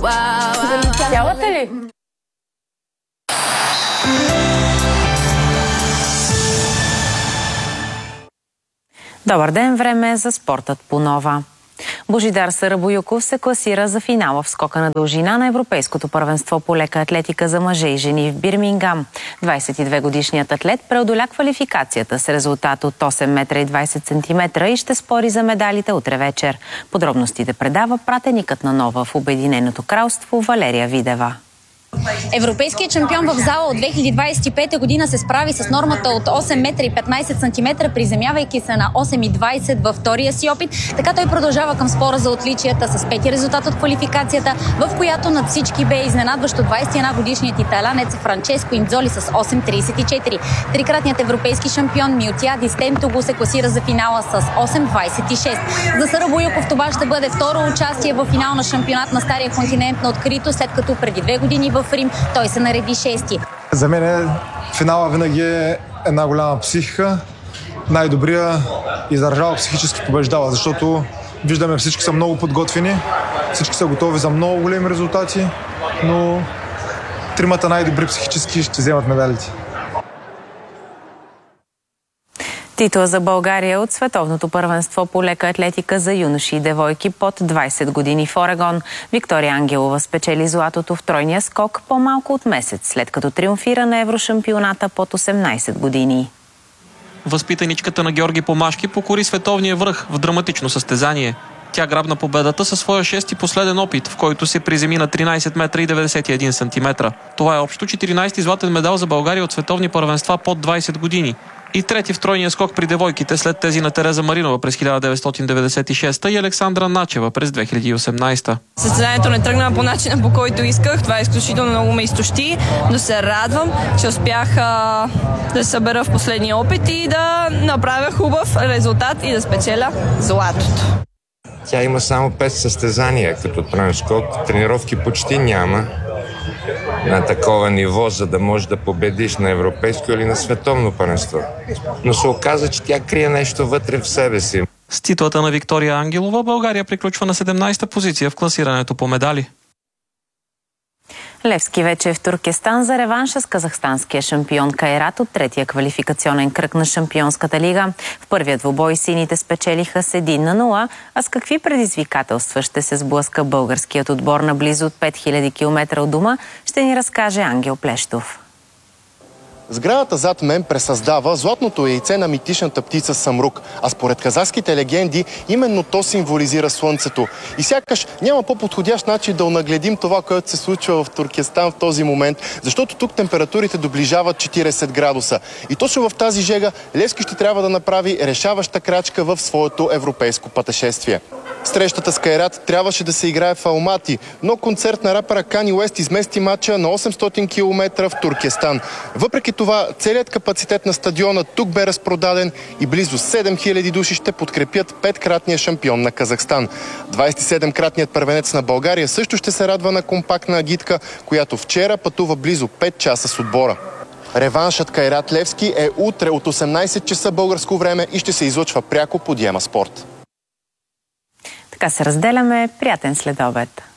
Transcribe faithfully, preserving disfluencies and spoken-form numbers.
Цялата ли? Добър ден, време е за спортът по Нова. Божидар Сарабоюков се класира за финала в скока на дължина на Европейското първенство по лека атлетика за мъже и жени в Бирмингам. двадесет и две годишният атлет преодоля квалификацията с резултат от осем метра и двадесет сантиметра и ще спори за медалите утре вечер. Подробностите предава пратеникът на Нова в Обединеното кралство Валерия Видева. Европейският шампион в зала от две хиляди двадесет и пета година се справи с нормата от осем метра и петнадесет сантиметра, приземявайки се на осем и двадесет във втория си опит. Така той продължава към спора за отличията с пети резултат от квалификацията, в която над всички бе изненадващо двадесет и една годишният италянец Франческо Индзоли с осем тридесет и четири. Трикратният европейски шампион Миотиадис Тентогу се класира за финала с осем двадесет и шест. За Сарабоюков това ще бъде второ участие в финал на шампионат на Стария континент на открито, след като преди две години в Рим той се нареди шести. За мен финала винаги е една голяма психика. Най-добрия издържава психически побеждава, защото виждаме всички са много подготвени, всички са готови за много големи резултати, но тримата най-добри психически ще вземат медалите. Титла за България от Световното първенство по лека атлетика за юноши и девойки под двадесет години в Орегон. Виктория Ангелова спечели златото в тройния скок по-малко от месец, след като триумфира на еврошампионата под осемнадесет години. Възпитаничката на Георги Помашки покори световния връх в драматично състезание. Тя грабна победата със своя шести последен опит, в който се приземи на тринадесет метра и деветдесет и един сантиметра. Това е общо четиринадесети златен медал за България от световни първенства под двадесет години. И трети в тройния скок при девойките след тези на Тереза Маринова през хиляда деветстотин деветдесет и шеста и Александра Начева през две хиляди и осемнадесета. Състезанието не тръгна по начина, по който исках. Това е изключително много ме изтощи, но се радвам, че успях а, да се събера в последния опит и да направя хубав резултат и да спечеля златото. Тя има само пет състезания като троен скок. Тренировки почти няма на такова ниво, за да можеш да победиш на европейско или на световно първенство. Но се оказа, че тя крие нещо вътре в себе си. С титлата на Виктория Ангелова България приключва на седемнадесета позиция в класирането по медали. Левски вече е в Туркестан за реванша с казахстанския шампион Кайрат от третия квалификационен кръг на Шампионската лига. В първия двубой сините спечелиха с един на нула, а с какви предизвикателства ще се сблъска българският отбор на близо от пет хиляди километра от дома, ще ни разкаже Ангел Плещов. Сградата зад мен пресъздава златното яйце на митичната птица Самрук, а според казахските легенди именно то символизира слънцето. И сякаш няма по-подходящ начин да онагледим това, което се случва в Туркестан в този момент, защото тук температурите доближават четиридесет градуса. И точно в тази жега Левски ще трябва да направи решаваща крачка в своето европейско пътешествие. Срещата с Кайрат трябваше да се играе в Алмати, но концерт на рапъра Кани Уест измести матча на осемстотин километра в Туркестан. Въпреки това, целият капацитет на стадиона тук бе разпродаден и близо седем хиляди души ще подкрепят петкратния шампион на Казахстан. двадесет и седемкратният първенец на България също ще се радва на компактна агитка, която вчера пътува близо пет часа с отбора. Реваншът Кайрат Левски е утре от осемнадесет часа българско време и ще се излъчва пряко по Диема Спорт. Така се разделяме. Приятен следобед!